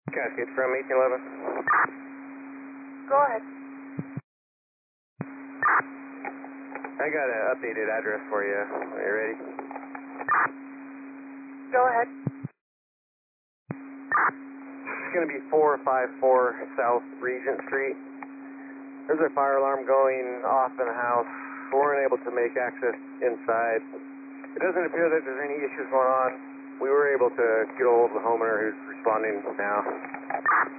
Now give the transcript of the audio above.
Cascade from 1811. Go ahead. I got an updated address for you. Are you ready? Go ahead. It's going to be 454 South Regent Street. There's a fire alarm going off in the house. We weren't able to make access inside. It doesn't appear that there's any issues going on. We were able to get a hold of the homeowner who's responding now.